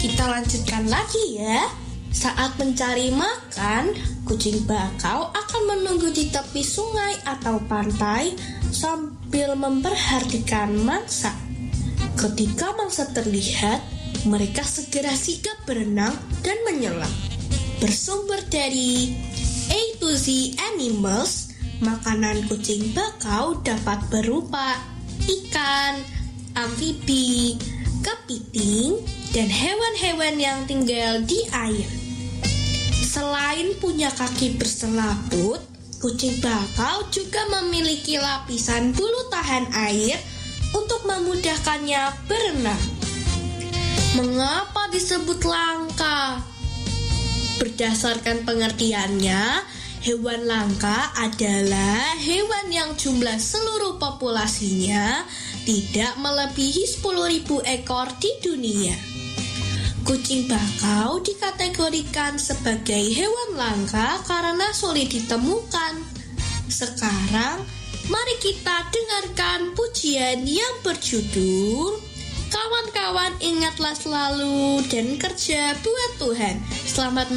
Kita lanjutkan lagi ya. Saat mencari makan, kucing bakau akan menunggu di tepi sungai atau pantai sambil memperhatikan mangsa. Ketika mangsa terlihat, mereka segera sigap berenang dan menyelam. Bersumber dari A to Z Animals, makanan kucing bakau dapat berupa ikan, amfibi, kepiting, dan hewan-hewan yang tinggal di air. Selain punya kaki berselaput, kucing bakau juga memiliki lapisan bulu tahan air untuk memudahkannya berenang. Mengapa disebut langka? Berdasarkan pengertiannya, hewan langka adalah hewan yang jumlah seluruh populasinya tidak melebihi 10.000 ekor di dunia. Kucing bakau dikategorikan sebagai hewan langka karena sulit ditemukan. Sekarang, mari kita dengarkan pujian yang berjudul "Kawan-kawan ingatlah selalu dan kerja buat Tuhan". Selamat